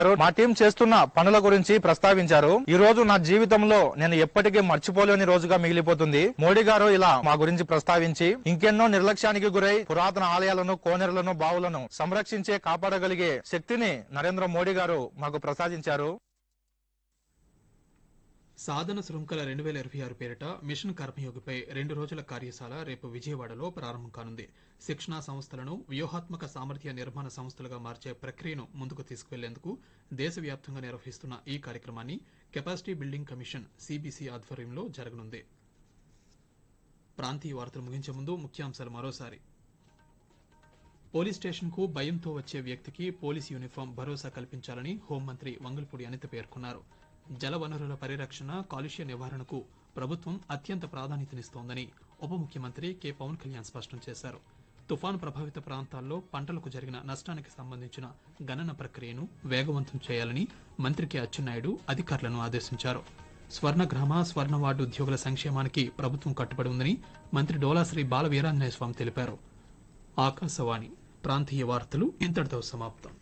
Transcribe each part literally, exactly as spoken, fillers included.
మా టీం చేస్తున్న పనుల గురించి ప్రస్తావించారు. ఈ రోజు నా జీవితంలో నేను ఎప్పటికీ మర్చిపోలేని రోజుగా మిగిలిపోతుంది. మోడీ గారు ఇలా మా గురించి ప్రస్తావించి ఇంకెన్నో నిర్లక్ష్యానికి గురై పురాతన ఆలయాలను, కోనేరులను, బావులను సంరక్షించే కాపాడగలిగే శక్తిని నరేంద్ర మోడీ గారు మాకు ప్రసాదించారు. సాధన శృంఖల రెండు వేల ఇరవై ఆరు పేరిట మిషన్ కర్మయోగిపై రెండు రోజుల కార్యశాల రేపు విజయవాడలో ప్రారంభం కానుంది. శిక్షణా సంస్థలను వ్యూహాత్మక సామర్థ్య నిర్మాణ సంస్థలుగా మార్చే ప్రక్రియను ముందుకు తీసుకువెళ్లేందుకు దేశవ్యాప్తంగా నిర్వహిస్తున్న ఈ కార్యక్రమాన్ని కెపాసిటీ బిల్డింగ్ కమిషన్ సిబిసి ఆధ్వర్యంలో జరగనుంది. ప్రాంతీయ వార్తలు ముగించే ముందు ముఖ్యాంశాలు మరోసారి. పోలీస్ స్టేషన్ కు భయంతో వచ్చే వ్యక్తికి పోలీస్ యూనిఫామ్ భరోసా కల్పించాలని హోంమంత్రి వంగల్పూడి అనిత పేర్కొన్నారు. జల వనరుల పరిరక్షణ, కాలుష్య నివారణకు ప్రభుత్వం అత్యంత ప్రాధాన్యతనిస్తోందని ఉప ముఖ్యమంత్రి కె పవన్ కళ్యాణ్ స్పష్టం చేశారు. తుఫాను ప్రభావిత ప్రాంతాల్లో పంటలకు జరిగిన నష్టానికి సంబంధించిన గణన ప్రక్రియను వేగవంతం చేయాలని మంత్రి కె అచ్చెన్నాయుడు అధికారులను ఆదేశించారు. స్వర్ణగ్రామ, స్వర్ణ వార్డు ఉద్యోగుల సంక్షేమానికి ప్రభుత్వం కట్టుబడి ఉందని మంత్రి డోలాశ్రీ బాల వీరాంజనేయ స్వామి తెలిపారు. ఆకాశవాణి ప్రాంతీయ వార్తలు ఇంతటితో సమాప్తం.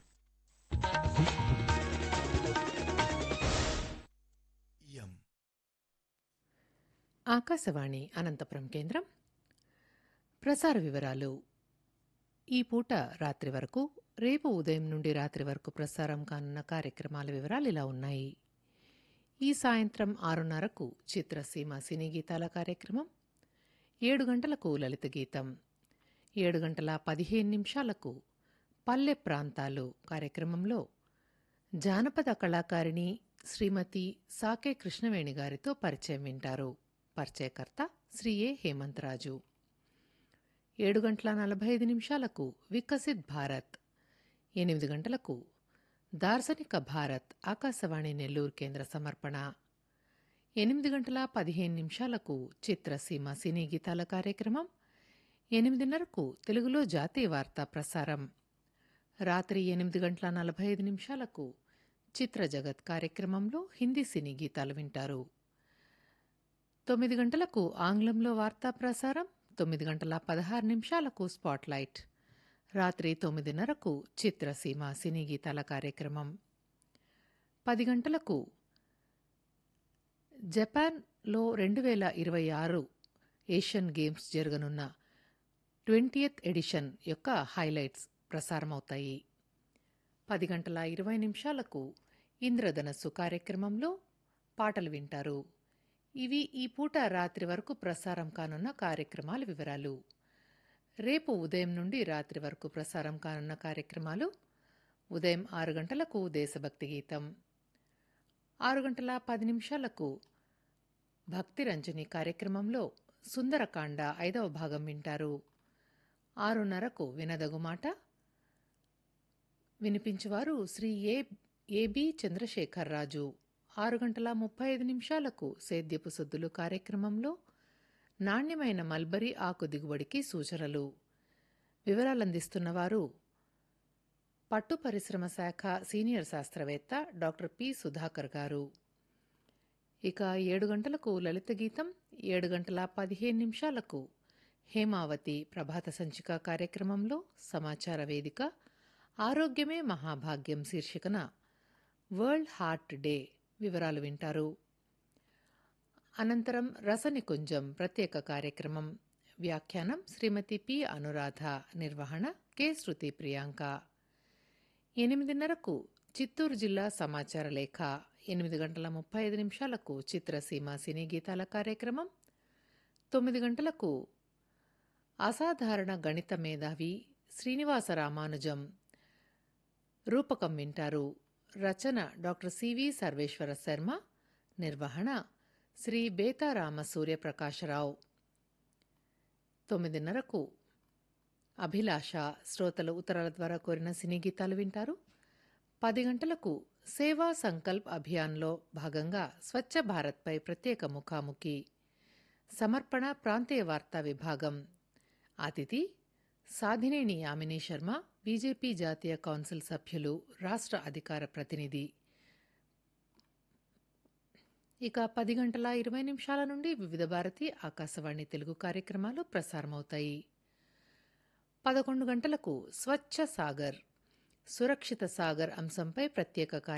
ఆకాశవాణి అనంతపురం కేంద్రం. ప్రసార వివరాలు. ఈ పూట రాత్రి వరకు, రేపు ఉదయం నుండి రాత్రి వరకు ప్రసారం కానున్న కార్యక్రమాల వివరాలు ఇలా ఉన్నాయి. ఈ సాయంత్రం ఆరున్నరకు చిత్రసీమ సినీ గీతాల కార్యక్రమం, ఏడు గంటలకు లలిత గీతం, ఏడు గంటల పదిహేను నిమిషాలకు పల్లె ప్రాంతాలు కార్యక్రమంలో జానపద కళాకారిణి శ్రీమతి సాకే కృష్ణవేణి గారితో పరిచయం వింటారు. పరిచయకర్త శ్రీ ఏ హేమంతరాజు. ఏడు గంటల నలభై ఐదు నిమిషాలకు వికసిత్ భారత్, ఎనిమిది గంటలకు దార్శనిక భారత్ ఆకాశవాణి నెల్లూరు కేంద్ర సమర్పణ, ఎనిమిది గంటల పదిహేను నిమిషాలకు చిత్రసీమ సినీ గీతాల కార్యక్రమం, ఎనిమిదిన్నరకు తెలుగులో జాతీయ వార్తా ప్రసారం, రాత్రి ఎనిమిది గంటల నలభై ఐదు నిమిషాలకు చిత్ర జగత్ కార్యక్రమంలో హిందీ సినీ గీతాలు వింటారు. తొమ్మిది గంటలకు ఆంగ్లంలో వార్తా ప్రసారం, తొమ్మిది గంటల పదహారు నిమిషాలకు స్పాట్లైట్, రాత్రి తొమ్మిదిన్నరకు చిత్రసీమ సినీ గీతాల కార్యక్రమం. పది గంటలకు జపాన్లో రెండు వేల ఇరవై ఆరు ఏషియన్ గేమ్స్ జరగనున్న ట్వంటీయత్ ఎడిషన్ యొక్క హైలైట్స్ ప్రసారమవుతాయి. పది గంటల ఇరవై నిమిషాలకు ఇంద్రధనస్సు కార్యక్రమంలో పాటలు వింటారు. ఇవి ఈ పూట రాత్రి వరకు ప్రసారం కానున్న కార్యక్రమాల వివరాలు. రేపు ఉదయం నుండి రాత్రి వరకు ప్రసారం కానున్న కార్యక్రమాలు: ఉదయం ఆరు గంటలకు దేశభక్తి గీతం, ఆరు గంటల పది నిమిషాలకు భక్తి రంజని కార్యక్రమంలో సుందరకాండ ఐదవ భాగం వింటారు. ఆరున్నరకు వినదగు మాట, వినిపించువారు శ్రీ ఏ ఏబి చంద్రశేఖర్రాజు. ఆరు గంటల ముప్పై ఐదు నిమిషాలకు సేద్యపు సొద్దులు కార్యక్రమంలో నాణ్యమైన మల్బరీ ఆకు దిగుబడికి సూచనలు, వివరాలందిస్తున్నవారు పట్టు పరిశ్రమ శాఖ సీనియర్ శాస్త్రవేత్త డాక్టర్ పి సుధాకర్ గారు. ఇక ఏడు గంటలకు లలిత గీతం, ఏడు గంటల పదిహేను నిమిషాలకు హేమావతి ప్రభాత సంచిక కార్యక్రమంలో సమాచార వేదిక ఆరోగ్యమే మహాభాగ్యం శీర్షికన వరల్డ్ హార్ట్ డే వివరాలు వింటారు. అనంతరం రసనికుంజం ప్రత్యేక కార్యక్రమం, వ్యాఖ్యానం శ్రీమతి పి అనురాధ, నిర్వహణ కె శృతి ప్రియాంక. ఎనిమిదిన్నరకు చిత్తూరు జిల్లా సమాచార లేఖ, ఎనిమిది గంటల ముప్పై ఐదు నిమిషాలకు చిత్రసీమ సినీ గీతాల కార్యక్రమం, తొమ్మిది గంటలకు అసాధారణ గణిత మేధావి శ్రీనివాస రామానుజం రూపకం వింటారు. రచన డాక్టర్ సివి సర్వేశ్వర శర్మ, నిర్వహణ శ్రీ బేతారామ సూర్యప్రకాశరావు. తొమ్మిదిన్నరకు అభిలాష, శ్రోతలు ఉత్తరాల ద్వారా కోరిన సినీ గీతాలు వింటారు. పది గంటలకు సేవా సంకల్ప్ అభియాన్లో భాగంగా స్వచ్ఛ భారత్పై ప్రత్యేక ముఖాముఖి, సమర్పణ ప్రాంతీయ వార్తా విభాగం. అతిథి సాధినేని యామిని శర్మ, బీజేపీ జాతీయ కౌన్సిల్ సభ్యులు, రాష్ట్ర అధికార ప్రతినిధి. ఇక పది గంటల ఇరవై నిమిషాల నుండి వివిధ భారతి ఆకాశవాణి తెలుగు కార్యక్రమాలు ప్రసారమవుతాయి. పదకొండు గంటలకు స్వచ్ఛ సాగర్ సురక్షిత సాగర్ అంశంపై ప్రత్యేక